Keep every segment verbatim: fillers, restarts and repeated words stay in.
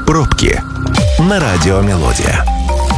Пробки на радио «Мелодия».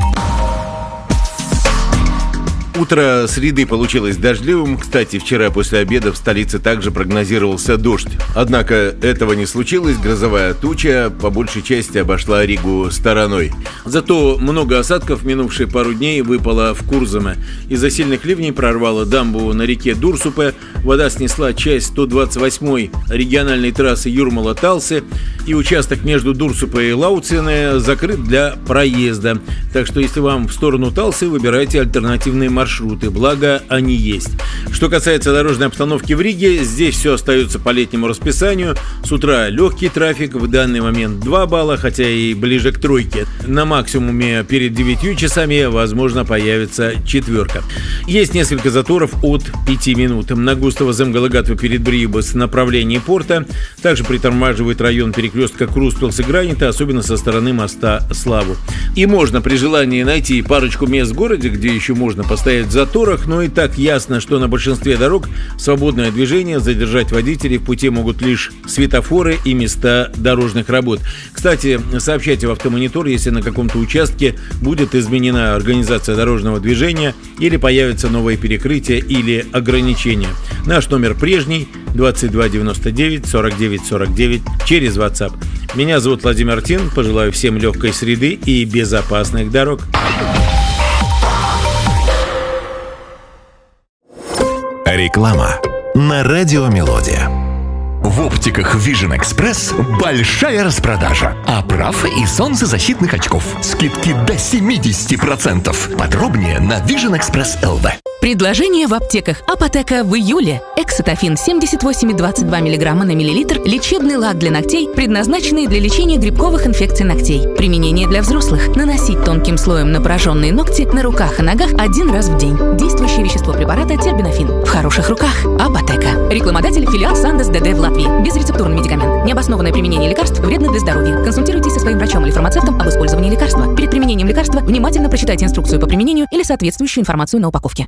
Утро среды получилось дождливым. Кстати, вчера после обеда в столице также прогнозировался дождь. Однако этого не случилось. Грозовая туча по большей части обошла Ригу стороной. Зато много осадков в минувшие пару дней выпало в Курзаме. Из-за сильных ливней прорвало дамбу на реке Дурсупе. Вода снесла часть сто двадцать восьмой региональной трассы Юрмала-Талсы. И участок между Дурсупе и Лауцине закрыт для проезда. Так что если вам в сторону Талсы, выбирайте альтернативные маршруты. маршруты, благо они есть. Что касается дорожной обстановки в Риге, здесь все остается по летнему расписанию. С утра легкий трафик, в данный момент два балла, хотя и ближе к тройке. На максимуме перед девятью часами, возможно, появится четверка. Есть несколько заторов от пяти минут. На Густава Земгалагатва перед Брибас в направлении порта. Также притормаживает район перекрестка Круспилс и Гранита, особенно со стороны моста Славу. И можно при желании найти парочку мест в городе, где еще можно постоять в заторах, но и так ясно, что на большинстве дорог свободное движение, задержать водителей в пути могут лишь светофоры и места дорожных работ. Кстати, сообщайте в Автомонитор, если на каком-то участке будет изменена организация дорожного движения или появятся новые перекрытия или ограничения. Наш номер прежний двадцать два девяносто девять сорок девять сорок девять через WhatsApp. Меня зовут Владимир Тин. Пожелаю всем легкой среды и безопасных дорог. Реклама на радио «Мелодия». В оптиках Vision Express большая распродажа оправ и солнцезащитных очков. Скидки до семьдесят процентов. Подробнее на Vision Express эл ви. Предложение в аптеках. Апотека в июле. Эксотофин семьдесят восемь и двадцать два миллиграмма на миллилитр. Лечебный лак для ногтей, предназначенный для лечения грибковых инфекций ногтей. Применение для взрослых. Наносить тонким слоем на пораженные ногти на руках и ногах один раз в день. Действующее вещество препарата тербинофин. В хороших руках. Апотека. Рекламодатель филиал Сандес ДД в Латвии. Безрецептурный медикамент. Необоснованное применение лекарств вредно для здоровья. Консультируйтесь со своим врачом или фармацевтом об использовании лекарства. Перед применением лекарства внимательно прочитайте инструкцию по применению или соответствующую информацию на упаковке.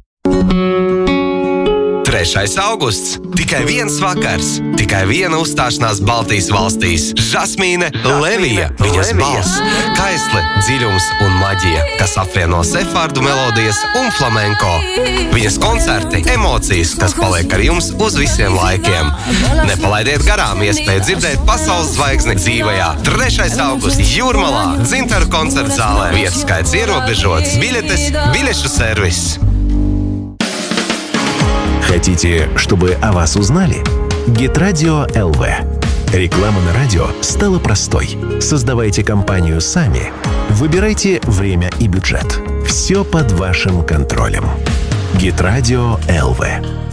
trešais augusts. Tikai viens vakars. Tikai viena uzstāšanās Baltijas valstīs. Žasmīne Levija. Viņas balss, kaisle, dziļums un maģija, kas apvieno sefārdu melodijas un flamenko. Viņas koncerti, emocijas, kas paliek ar jums uz visiem laikiem. Nepalaidiet garām iespēju dzirdēt pasaules zvaigzni dzīvajā. trešais augusts Jūrmalā, Dzintaru koncerta zālē. Vietu skaits ierobežots. Biļetes, biļešu servis. Хотите, чтобы о вас узнали? Гит-радио эл ви. Реклама на радио стала простой. Создавайте компанию сами. Выбирайте время и бюджет. Все под вашим контролем. Гит-радио эл ви.